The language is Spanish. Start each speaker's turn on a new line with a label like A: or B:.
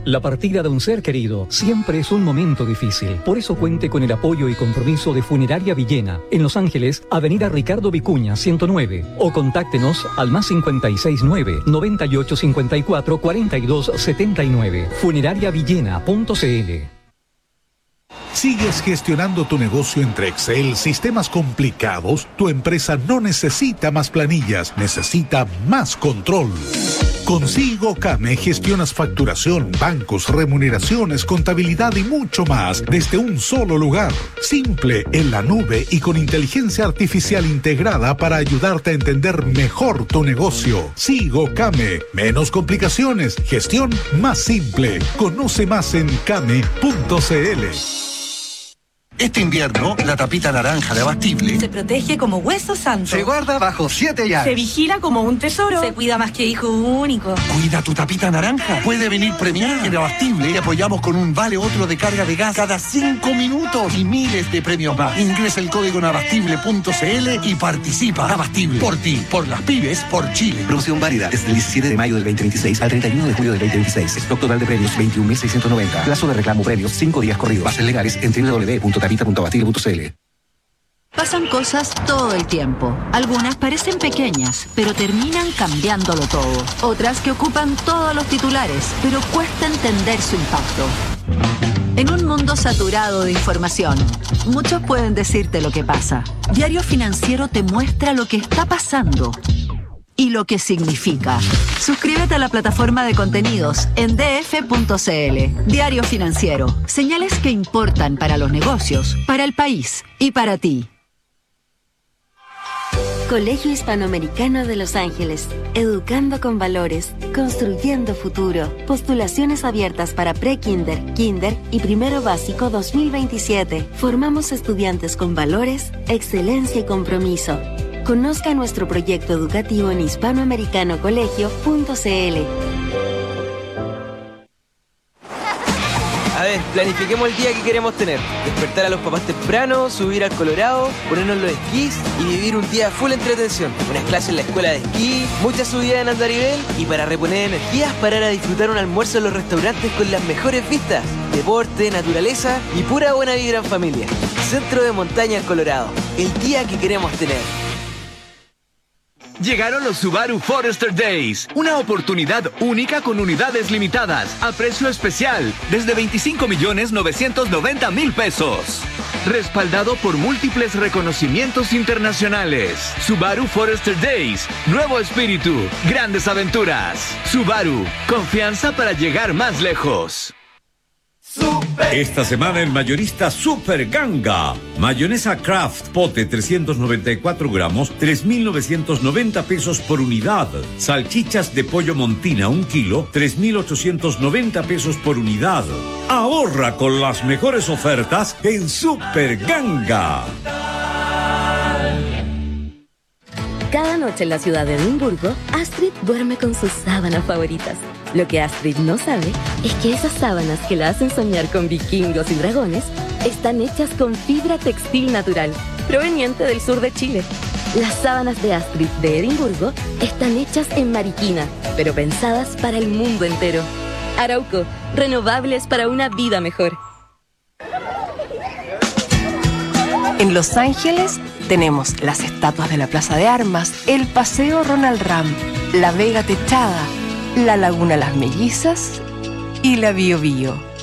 A: La partida de un ser querido siempre es un momento difícil. Por eso cuente con el apoyo y compromiso de Funeraria Villena, en Los Ángeles, Avenida Ricardo Vicuña, 109. O contáctenos al +569 9854 4279. Funerariavillena.cl.
B: ¿Sigues gestionando tu negocio entre Excel, sistemas complicados? Tu empresa no necesita más planillas, necesita más control. Con SIGOCAME gestionas facturación, bancos, remuneraciones, contabilidad y mucho más desde un solo lugar. Simple, en la nube y con inteligencia artificial integrada para ayudarte a entender mejor tu negocio. SIGOCAME. Menos complicaciones, gestión más simple. Conoce más en came.cl.
C: Este invierno, la tapita naranja de Abastible
D: se protege como hueso santo.
C: se guarda bajo 7 llaves.
D: Se vigila como un tesoro. Se cuida más que hijo único.
C: Cuida tu tapita naranja. Puede venir premiada. En Abastible te apoyamos con un vale otro de carga de gas cada 5 minutos y miles de premios más. Ingresa el código en abastible.cl y participa. Abastible. Por ti, por las pymes, por Chile.
E: Promoción válida desde el 17 de mayo del 2026 al 31 de julio del 2026. Stock total de premios 21.690. Plazo de reclamo premios 5 días corridos. Bases legales en www.tapita.abastible.cl.
F: Pasan cosas todo el tiempo. Algunas parecen pequeñas, pero terminan cambiándolo todo. Otras que ocupan todos los titulares, pero cuesta entender su impacto. En un mundo saturado de información, muchos pueden decirte lo que pasa. Diario Financiero te muestra lo que está pasando y lo que significa. Suscríbete a la plataforma de contenidos en df.cl. Diario Financiero. Señales que importan para los negocios, para el país y para ti.
G: Colegio Hispanoamericano de Los Ángeles. Educando con valores, construyendo futuro. Postulaciones abiertas para pre-kinder, kinder y primero básico 2027. Formamos estudiantes con valores, excelencia y compromiso. Conozca nuestro proyecto educativo en hispanoamericanocolegio.cl.
H: A ver, planifiquemos el día que queremos tener. Despertar a los papás temprano, subir al Colorado, ponernos los esquís y vivir un día full entretención. Unas clases en la escuela de esquí, muchas subidas en andarivel y para reponer energías, parar a disfrutar un almuerzo en los restaurantes con las mejores vistas. Deporte, naturaleza y pura buena vibra en familia. Centro de Montaña El Colorado. El día que queremos tener.
I: Llegaron los Subaru Forester Days, una oportunidad única con unidades limitadas, a precio especial, desde 25.990.000 pesos. Respaldado por múltiples reconocimientos internacionales. Subaru Forester Days, nuevo espíritu, grandes aventuras. Subaru, confianza para llegar más lejos.
J: Esta semana en Mayorista Super Ganga. Mayonesa Kraft Pote 394 gramos, 3.990 pesos por unidad. Salchichas de pollo Montina 1 kilo, 3.890 pesos por unidad. Ahorra con las mejores ofertas en Super Ganga.
K: Cada noche en la ciudad de Edimburgo, Astrid duerme con sus sábanas favoritas. Lo que Astrid no sabe es que esas sábanas que la hacen soñar con vikingos y dragones están hechas con fibra textil natural, proveniente del sur de Chile. Las sábanas de Astrid de Edimburgo están hechas en Mariquina, pero pensadas para el mundo entero. Arauco, renovables para una vida mejor.
L: En Los Ángeles tenemos las estatuas de la Plaza de Armas, el Paseo Ronald Ram, la Vega Techada, la Laguna Las Mellizas y la Bio Bio.